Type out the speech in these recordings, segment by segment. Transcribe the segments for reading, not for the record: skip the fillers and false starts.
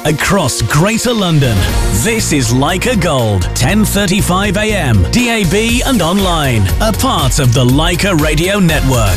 across Greater London. This is Leica Gold, 10:35 a.m, DAB and online, a part of the Leica Radio Network.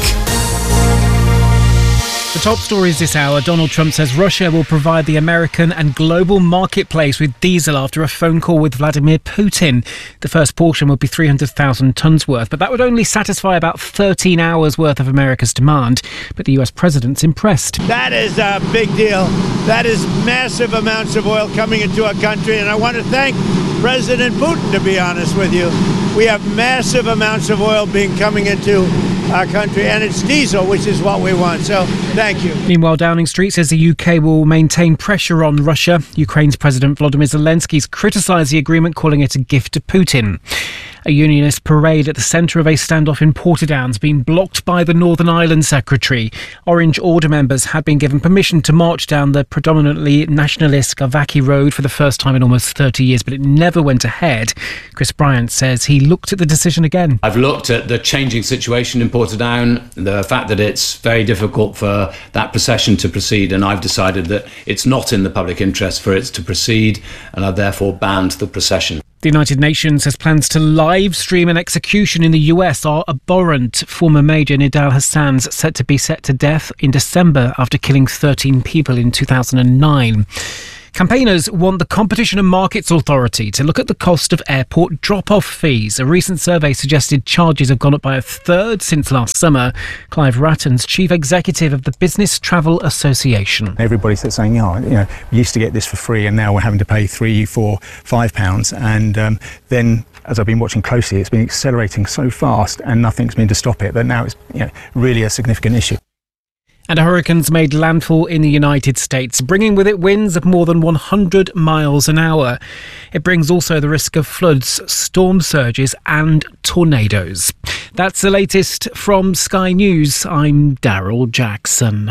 The top stories this hour. Donald Trump says Russia will provide the American and global marketplace with diesel after a phone call with Vladimir Putin. The first portion would be 300,000 tonnes worth, but that would only satisfy about 13 hours worth of America's demand. But the US president's impressed. That is a big deal. That is massive amounts of oil coming into our country, and I want to thank President Putin, to be honest with you. We have massive amounts of oil coming into our country, and it's diesel, which is what we want. So thank you. Meanwhile, Downing Street says the UK will maintain pressure on Russia. Ukraine's President Volodymyr Zelensky's criticised the agreement, calling it a gift to Putin. A unionist parade at the centre of a standoff in Portadown's been blocked by the Northern Ireland Secretary. Orange Order members had been given permission to march down the predominantly nationalist Galvackie Road for the first time in almost 30 years, but it never went ahead. Chris Bryant says he looked at the decision again. I've looked at the changing situation in Portadown, the fact that it's very difficult for that procession to proceed, and I've decided that it's not in the public interest for it to proceed, and I've therefore banned the procession. The United Nations says plans to live stream an execution in the US are abhorrent. Former Major Nidal Hassan's set to be set to death in December after killing 13 people in 2009. Campaigners want the Competition and Markets Authority to look at the cost of airport drop-off fees. A recent survey suggested charges have gone up by a third since last summer. Clive Ratton's chief executive of the Business Travel Association. Everybody's saying, we used to get this for free and now we're having to pay £3, £4, £5. And then, as I've been watching closely, it's been accelerating so fast and nothing's been to stop it, that now it's really a significant issue. And a hurricane's made landfall in the United States, bringing with it winds of more than 100 miles an hour. It brings also the risk of floods, storm surges and tornadoes. That's the latest from Sky News. I'm Daryl Jackson.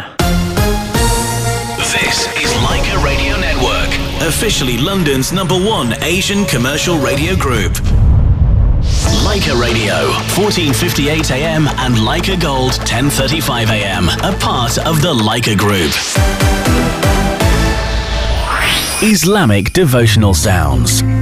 This is Leica Radio Network, officially London's #1 Asian commercial radio group. Leica Radio, 14:58 a.m. and Leica Gold, 10:35 a.m. A part of the Leica Group. Islamic devotional sounds.